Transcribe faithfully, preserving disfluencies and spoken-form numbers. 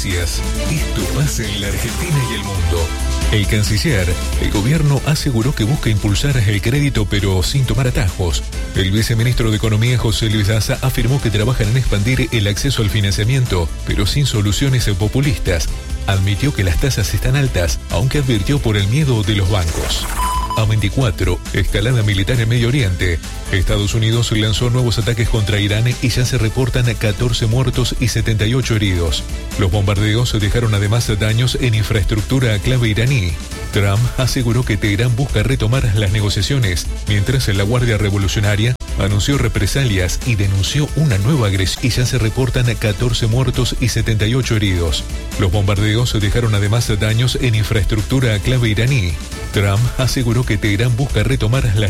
noticias. Esto pasa en la Argentina y el mundo. El canciller, el gobierno aseguró que busca impulsar el crédito pero sin tomar atajos. El viceministro de Economía, José Luis Daza, afirmó que trabajan en expandir el acceso al financiamiento, pero sin soluciones populistas. Admitió que las tasas están altas, aunque advirtió por el miedo de los bancos. A veinticuatro, escalada militar en Medio Oriente. Estados Unidos lanzó nuevos ataques contra Irán y ya se reportan catorce muertos y setenta y ocho heridos. Los bombardeos dejaron además daños en infraestructura clave iraní. Trump aseguró que Teherán busca retomar las negociaciones, mientras la Guardia Revolucionaria anunció represalias y denunció una nueva agresión y ya se reportan catorce muertos y setenta y ocho heridos. Los bombardeos dejaron además daños en infraestructura clave iraní. Trump aseguró que Teherán busca retomar las